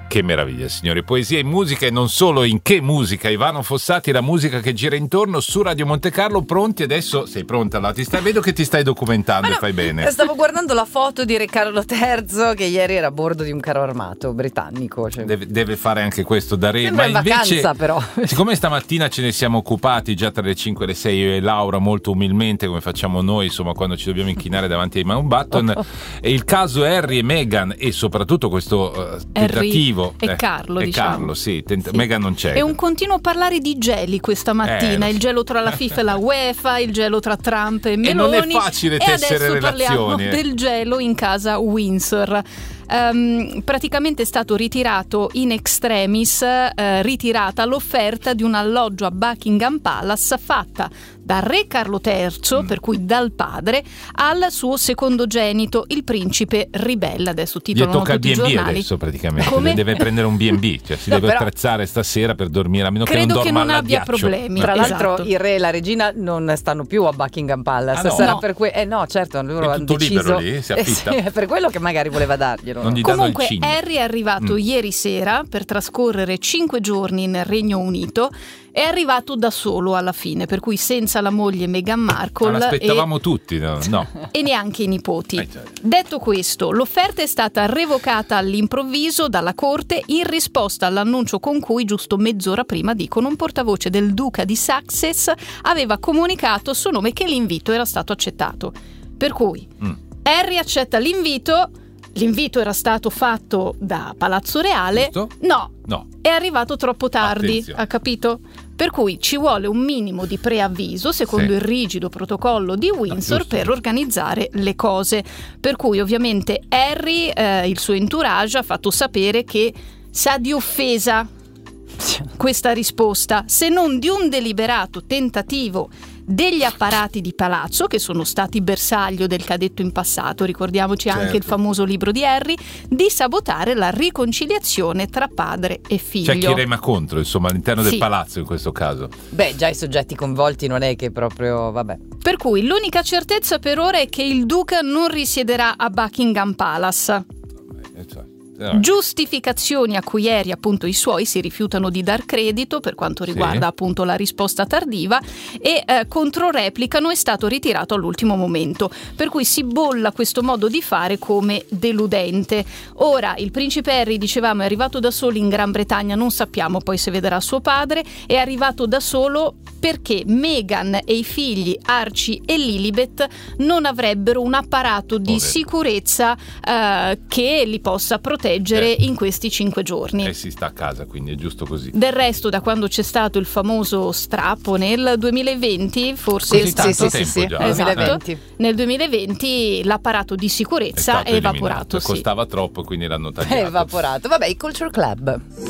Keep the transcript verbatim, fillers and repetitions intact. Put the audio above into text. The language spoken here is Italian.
Che meraviglia, signori. Poesia e musica, e non solo. In Che musica? Ivano Fossati, la musica che gira intorno su Radio Monte Carlo. Pronti? Adesso sei pronta? Là? Ti stai, vedo che ti stai documentando no, e fai bene. Stavo guardando la foto di Re Carlo terzo che ieri era a bordo di un carro armato britannico. Cioè... Deve, deve fare anche questo da re. Sembra Ma in invece, vacanza, però. Siccome stamattina ce ne siamo occupati già tra le cinque e le sei, io e Laura, molto umilmente, come facciamo noi, insomma, quando ci dobbiamo inchinare davanti ai Mountbatten, oh. E il caso Harry e Meghan, e soprattutto questo uh, tentativo. Harry e Carlo. E diciamo. Carlo, sì, tent- sì. Meghan non c'è. È un continuo parlare di geli questa mattina, eh, il gelo tra la FIFA e la UEFA, il gelo tra Trump e Meloni. E non è facile tessere relazioni. E adesso parliamo del gelo in casa Windsor. Um, praticamente è stato ritirato in extremis, uh, ritirata l'offerta di un alloggio a Buckingham Palace fatta da Re Carlo terzo, mm. per cui dal padre, al suo secondogenito, il principe ribelle. Adesso titolano gli tocca tutti il B and B i giornali. Adesso praticamente Come? deve prendere un B and B, cioè si no, deve però, attrezzare stasera per dormire, a meno che non dorma credo che non abbia ghiaccio. problemi. Tra l'altro esatto. il re e la regina non stanno più a Buckingham Palace, ah, no? sarà no. per que- eh no certo loro è hanno tutto deciso libero lì, si affitta. eh sì, è per quello che magari voleva darglielo. Non gli danno Comunque il cigno. Harry è arrivato mm. ieri sera per trascorrere cinque giorni nel Regno Unito. È arrivato da solo alla fine, per cui senza la moglie Meghan Markle. Ma l'aspettavamo e... tutti, no? no. E neanche i nipoti. Eh, Detto questo, l'offerta è stata revocata all'improvviso dalla corte in risposta all'annuncio con cui, giusto mezz'ora prima, dicono, un portavoce del duca di Sussex aveva comunicato a suo nome che l'invito era stato accettato. Per cui mm. Harry accetta l'invito. L'invito era stato fatto da Palazzo Reale. Giusto? No, no, è arrivato troppo tardi, attenzione. Ha capito? Per cui ci vuole un minimo di preavviso, secondo sì. il rigido protocollo di Windsor, no, per organizzare le cose. Per cui ovviamente Harry, eh, il suo entourage, ha fatto sapere che sa di offesa questa risposta, se non di un deliberato tentativo degli apparati di palazzo, che sono stati bersaglio del cadetto in passato, ricordiamoci certo. anche il famoso libro di Harry, di sabotare la riconciliazione tra padre e figlio. C'è chi rema contro, insomma, all'interno sì. del palazzo in questo caso. Beh, già i soggetti coinvolti non è che proprio, vabbè. Per cui l'unica certezza per ora è che il duca non risiederà a Buckingham Palace. Giustificazioni a cui ieri appunto i suoi si rifiutano di dar credito per quanto riguarda sì. appunto la risposta tardiva, e eh, controreplicano è stato ritirato all'ultimo momento, per cui si bolla questo modo di fare come deludente. Ora il principe Harry, dicevamo, è arrivato da solo in Gran Bretagna, non sappiamo poi se vedrà suo padre. È arrivato da solo perché Meghan e i figli Archie e Lilibet non avrebbero un apparato di Poveri. sicurezza eh, che li possa proteggere Eh. in questi cinque giorni. E si sta a casa, quindi è giusto così. Del resto, da quando c'è stato il famoso strappo nel duemilaventi, forse così tanto sì, tempo sì, sì, già. esatto, duemilaventi. Nel duemilaventi l'apparato di sicurezza è, è evaporato. Sì. Costava troppo, quindi l'hanno tagliato. È evaporato. Vabbè, il Culture Club.